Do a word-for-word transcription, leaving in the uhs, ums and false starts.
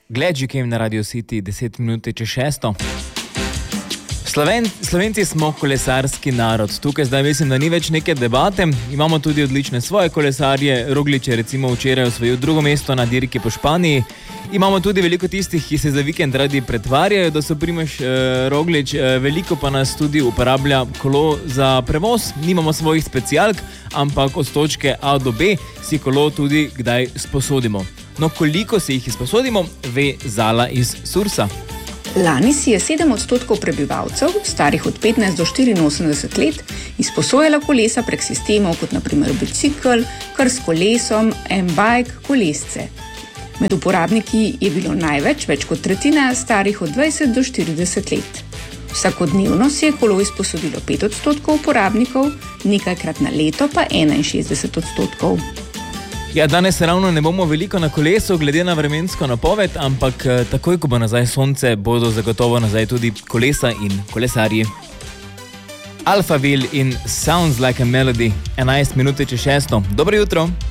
Glad you came na Radio City, deset minut čez šesto. Sloven, Slovenci smo kolesarski narod. Tukaj zdaj mislim, da ni več neke debate. Imamo tudi odlične svoje kolesarje. Roglič je recimo včeraj osvojil drugo mesto na dirki po Španiji. Imamo tudi veliko tistih, ki se za vikend radi pretvarjajo, da so Primož eh, Roglič. Eh, veliko pa nas tudi uporablja kolo za prevoz. Nimamo svojih specialk, ampak od točke A do B si kolo tudi kdaj sposodimo. No, koliko si jih izposodimo, ve Zala iz Sursa. Lani si je sedem odstotkov prebivalcev, starih od petnajst do štiriinosemdeset let, izposojala kolesa prek sistemov, kot na primer bicikl, kar s kolesom, M-bike, kolesce. Med uporabniki je bilo največ, več kot tretjina, starih od dvajset do štirideset let. Vsakodnevno si je kolo izposodilo pet odstotkov uporabnikov, nekajkrat na leto pa enainšestdeset odstotkov. Ja, danes ravno ne bomo veliko na kolesu, glede na vremensko napoved, ampak takoj, ko bo nazaj sonce, bodo zagotovo nazaj tudi kolesa in kolesarji. Alphaville in Sounds Like a Melody, enajst minut čez šesto. Dobro jutro!